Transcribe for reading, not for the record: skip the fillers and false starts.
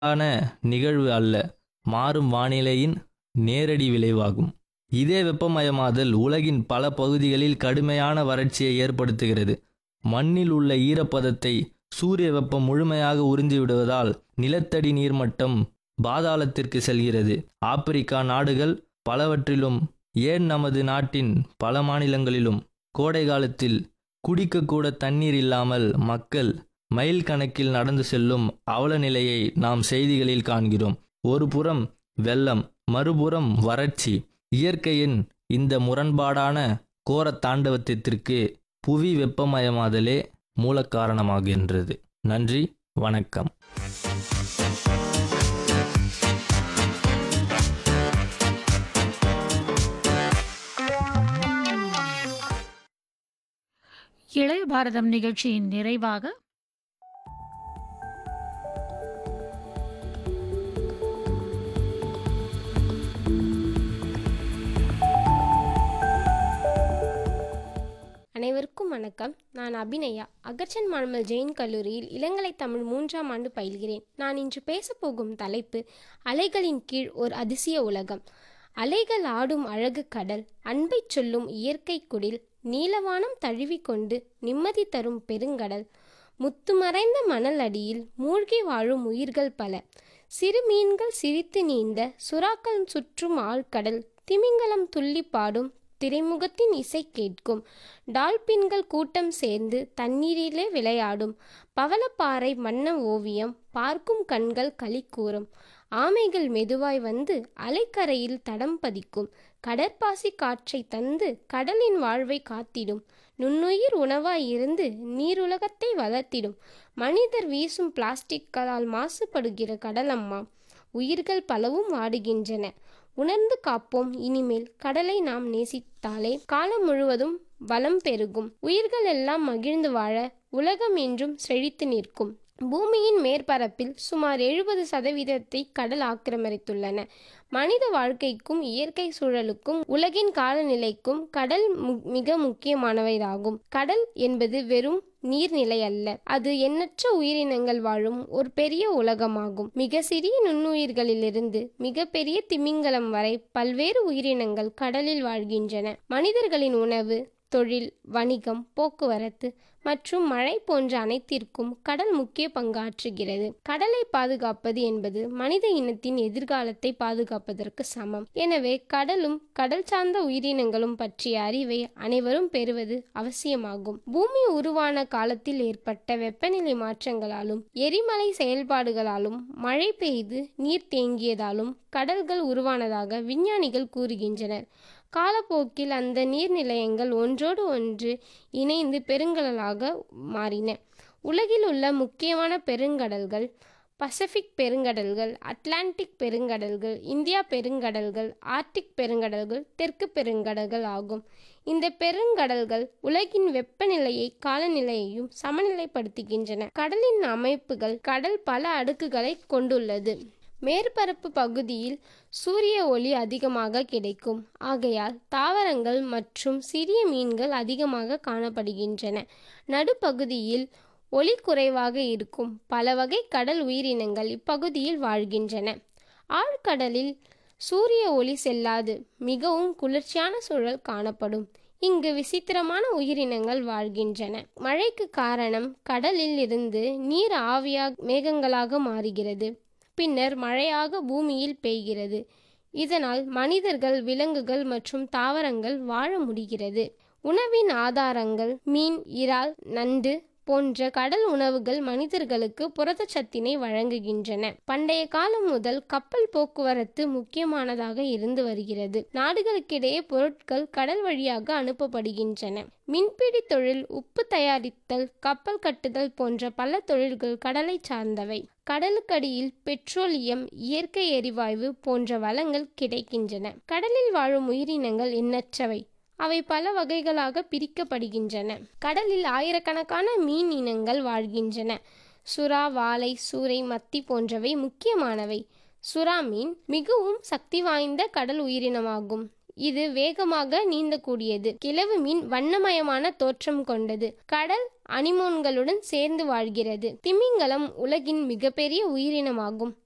ஆன நிகழ்வு அல்ல, மாறும் வானிலையின் நேரடி விளைவாகும். இதே வெப்பமயமாதல் உலகின் பல பகுதிகளில் கடுமையான வறட்சியை ஏற்படுத்துகிறது. மண்ணில் உள்ள ஈரப்பதத்தை சூரிய வெப்பம் முழுமையாக உறிஞ்சிவிடுவதால் நிலத்தடி நீர்மட்டம் பாதாளத்திற்கு செல்கிறது. ஆப்பிரிக்கா நாடுகள் பலவற்றிலும், ஏன் நமது நாட்டின் பல மாநிலங்களிலும் கோடை காலத்தில் குடிக்கக்கூட தண்ணீர் இல்லாமல் மக்கள் மைல் கணக்கில் நடந்து செல்லும் அவல நிலையை நாம் செய்திகளில் காண்கிறோம். ஒரு புறம் வெள்ளம், மறுபுறம் வறட்சி. இயற்கையின் இந்த முரண்பாடான கோர தாண்டவத்திற்கு புவி வெப்பமயமாதலே மூலக்காரணமாகின்றது. நன்றி, வணக்கம். இளைய பாரதம் நிகழ்ச்சியின் நிறைவாக அனைவருக்கும் வணக்கம். நான் அபிநயா. அகர்ச்சன் மார்மல் ஜெயின் கல்லூரியில் இளங்கலை தமிழ் 3ஆம் ஆண்டு பயில்கிறேன். நான் இன்று பேசப்போகும் தலைப்பு அலைகளின் கீழ் ஒரு அதிசய உலகம். அலைகள் ஆடும் அழகு கடல், அன்பை சொல்லும் இயற்கை குடில், நீலவானம் தழுவிக்கொண்டு நிம்மதி தரும் பெருங்கடல், முத்துமறைந்த மணல் அடியில் மூழ்கி வாழும் உயிர்கள் பல, சிறு மீன்கள் சிரித்து நீந்த, சுறாக்கள் சுற்றும் ஆழ்கடல், திமிங்கலம் துள்ளி பாடும், திரைமுகத்தின் இசை கேட்கும், டால்பின்கள் கூட்டம் சேர்ந்து தண்ணீரிலே விளையாடும், பவளப்பாறை வண்ண ஓவியம் பார்க்கும் கண்கள் களி கூறும், ஆமைகள் மெதுவாய் வந்து அலைக்கரையில் தடம் பதிக்கும், கடற்பாசி காற்றை தந்து கடலின் வாழ்வை காத்திடும், நுண்ணுயிர் உணவாய் இருந்து நீருலகத்தை வளர்த்திடும், மனிதர் வீசும் பிளாஸ்டிக்களால் மாசுபடுகிற கடலம்மா, உயிர்கள் பலவும் வாடுகின்றன. உணர்ந்து காப்போம் இனிமேல், கடலை நாம் நேசித்தாலே காலம் முழுவதும் வளம் பெருகும், உயிர்கள் எல்லாம் மகிழ்ந்து வாழ உலகம் என்றும் செழித்து நிற்கும். பூமியின் மேற்பரப்பில் சுமார் 70% கடல் ஆக்கிரமித்துள்ளன. மனித வாழ்க்கைக்கும் இயற்கை சூழலுக்கும் உலகின் காலநிலைக்கும் கடல் மிக முக்கியமானவையாகும். கடல் என்பது வெறும் நீர்நிலை அல்ல, அது எண்ணற்ற உயிரினங்கள் வாழும் ஒரு பெரிய உலகமாகும். மிக சிறிய நுண்ணுயிர்களிலிருந்து மிக பெரிய திமிங்கலம் வரை பல்வேறு உயிரினங்கள் கடலில் வாழ்கின்றன. மனிதர்களின் உணவு, தொழில், வணிகம், போக்குவரத்து மற்றும் மழை போன்ற அனைத்திற்கும் கடல் முக்கிய பங்காற்றுகிறது. கடலை பாதுகாப்பது என்பது மனித இனத்தின் எதிர்காலத்தை பாதுகாப்பதற்கு சமம். எனவே கடலும் கடல் சார்ந்த உயிரினங்களும் பற்றிய அறிவை அனைவரும் பெறுவது அவசியமாகும். பூமி உருவான காலத்தில் ஏற்பட்ட வெப்பநிலை மாற்றங்களாலும் எரிமலை செயல்பாடுகளாலும் மழை பெய்து நீர் தேங்கியதாலும் கடல்கள் உருவானதாக விஞ்ஞானிகள் கூறுகின்றனர். காலப்போக்கில் அந்த நீர்நிலையங்கள் ஒன்றோடு ஒன்று இணைந்து பெருங்கடலாக மாறின. உலகில் உள்ள முக்கியமான பெருங்கடல்கள் பசிபிக் பெருங்கடல்கள், அட்லாண்டிக் பெருங்கடல்கள், இந்தியா பெருங்கடல்கள், ஆர்க்டிக் பெருங்கடல்கள், தெற்கு பெருங்கடல்கள் ஆகும். இந்த பெருங்கடல்கள் உலகின் வெப்பநிலையை காலநிலையையும் சமநிலைப்படுத்துகின்றன. கடலின் அமைப்புகள் கடல் பல அடுக்குகளை கொண்டுள்ளது. மேற்பரப்பு பகுதியில் சூரிய ஒளி அதிகமாக கிடைக்கும். ஆகையால் தாவரங்கள் மற்றும் சிறிய மீன்கள் அதிகமாக காணப்படுகின்றன. நடுப்பகுதியில் ஒளி குறைவாக இருக்கும் பல வகை கடல் உயிரினங்கள் இப்பகுதியில் வாழ்கின்றன. ஆழ்கடலில் சூரிய ஒளி செல்லாது மிகவும் குளிர்ச்சியான சூழல் காணப்படும். இங்கு விசித்திரமான உயிரினங்கள் வாழ்கின்றன. மழைக்கு காரணம் கடலில் இருந்து நீர் ஆவியாக மேகங்களாக மாறுகிறது, பின்னர் மழையாக பூமியில் பெய்கிறது. இதனால் மனிதர்கள், விலங்குகள் மற்றும் தாவரங்கள் வாழ முடிகிறது. உணவின் ஆதாரங்கள் மீன், இறால், நண்டு போன்ற கடல் உணவுகள் மனிதர்களுக்கு புரதச்சத்தினை வழங்குகின்றன. பண்டைய காலம் முதல் கப்பல் போக்குவரத்து முக்கியமானதாக இருந்து வருகிறது. நாடுகளுக்கிடையே பொருட்கள் கடல் வழியாக அனுப்பப்படுகின்றன. மீன்பிடி தொழில், உப்பு தயாரித்தல், கப்பல் கட்டுதல் போன்ற பல தொழில்கள் கடலை சார்ந்தவை. கடலுக்கடியில் பெட்ரோலியம், இயற்கை எரிவாயு போன்ற வளங்கள் கிடைக்கின்றன. கடலில் வாழும் உயிரினங்கள் எண்ணற்றவை. அவை பல வகைகளாக பிரிக்கப்படுகின்றன. கடலில் ஆயிரக்கணக்கான மீன் இனங்கள் வாழ்கின்றன. சுறா, வாளை, சூரை, மத்தி போன்றவை முக்கியமானவை. சுறா மீன் மிகவும் சக்தி வாய்ந்த கடல் உயிரினமாகும். இது வேகமாக நீந்தக்கூடியது. கிழவு மீன் வண்ணமயமான தோற்றம் கொண்டது. கடல் அனிமோன்களுடன் சேர்ந்து வாழ்கிறது. திமிங்கலம் உலகின் மிகப்பெரிய உயிரினமாகும்.